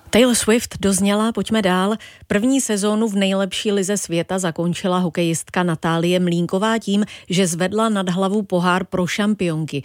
Taylor Swift dozněla, pojďme dál. První sezónu v nejlepší lize světa zakončila hokejistka Natálie Mlínková tím, že zvedla nad hlavu pohár pro šampionky.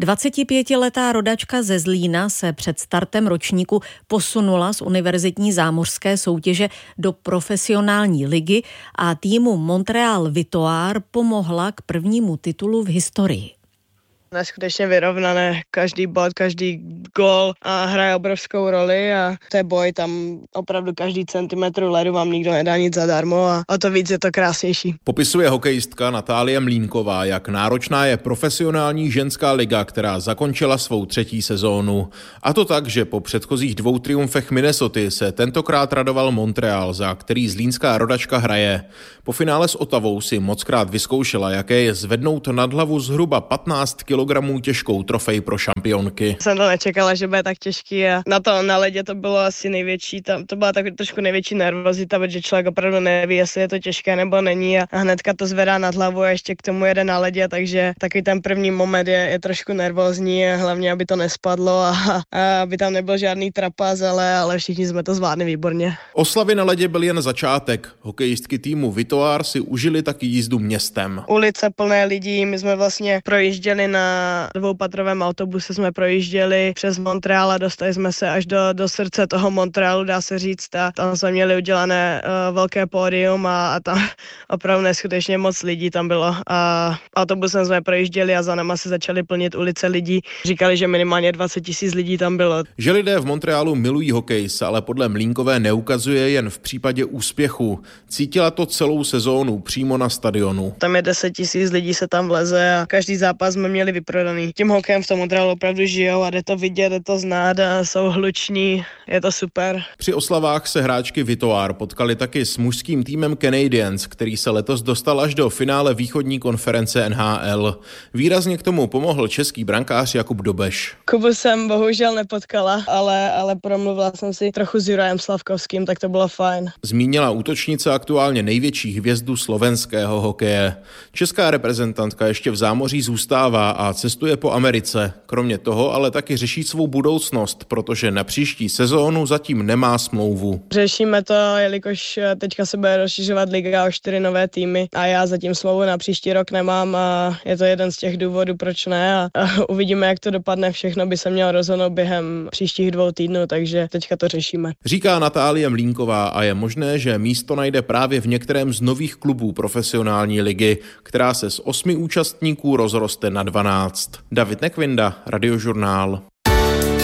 25letá rodačka ze Zlína se před startem ročníku posunula z univerzitní zámořské soutěže do profesionální ligy a týmu Montreal Vitoár pomohla k prvnímu titulu v historii. Neskutečně vyrovnané, každý bod, každý gól a hraje obrovskou roli a to je boj, tam opravdu každý centimetr ledu vám nikdo nedá nic zadarmo a o to víc je to krásnější. Popisuje hokejistka Natálie Mlínková, jak náročná je profesionální ženská liga, která zakončila svou 3. sezónu. A to tak, že po předchozích 2 triumfech Minnesoty se tentokrát radoval Montreal, za který zlínská rodačka hraje. Po finále s Ottawou si mockrát vyzkoušela, jaké je zvednout nad hlavu zhruba 15 kilogramů těžkou trofej pro šampionky. Jsem to nečekala, že bude tak těžký a na ledě to bylo asi největší, to byla tak trošku největší nervozita, protože člověk opravdu neví, jestli je to těžké nebo není a hnedka to zvedá nad hlavu a ještě k tomu jede na ledě, takže takový ten první moment je trošku nervózní, hlavně aby to nespadlo a aby tam nebyl žádný trapas, ale všichni jsme to zvládli výborně. Oslavy na ledě byl jen začátek. Hokejistky týmu Vitoár si užili taky jízdu městem. Ulice plné lidí, my jsme vlastně projížděli na 2patrovém autobuse jsme projížděli přes Montreal a dostali jsme se až do srdce toho Montrealu, dá se říct, a tam jsme měli udělané velké pódium a tam opravdu neskutečně moc lidí tam bylo a autobusem jsme projížděli a za náma se začaly plnit ulice lidí. Říkali, že minimálně 20 000 lidí tam bylo. Že lidé v Montrealu milují hokej, se ale podle Mlínkové neukazuje jen v případě úspěchu. Cítila to celou sezónu přímo na stadionu. Tam je 10 000 lidí se tam vleze a každý zápas jsme měli vyprodaný. Tím hokejem v tom Montrealu opravdu žijou a jde to vidět, jde to znát a jsou hluční, je to super. Při oslavách se hráčky Vitoár potkali taky s mužským týmem Canadiens, který se letos dostal až do finále východní konference NHL. Výrazně k tomu pomohl český brankář Jakub Dobeš. Kubu jsem bohužel nepotkala, ale promluvila jsem si trochu s Jurajem Slavkovským, tak to bylo fajn. Zmínila útočnice aktuálně největší hvězdu slovenského hokeje. Česká reprezentantka ještě v zámoří zůstává a cestuje po Americe. Kromě toho ale taky řeší svou budoucnost, protože na příští sezónu zatím nemá smlouvu. Řešíme to, jelikož teďka se bude rozšiřovat liga o 4 nové týmy a já zatím smlouvu na příští rok nemám a je to jeden z těch důvodů, proč ne a uvidíme, jak to dopadne. Všechno by se mělo rozhodnout během příštích 2 týdnů, takže teďka to řešíme. Říká Natálie Mlínková a je možné, že místo najde právě v některém z nových klubů profesionální ligy, která se z 8 účastníků rozroste na 12. David Nekvinda, Radiožurnál.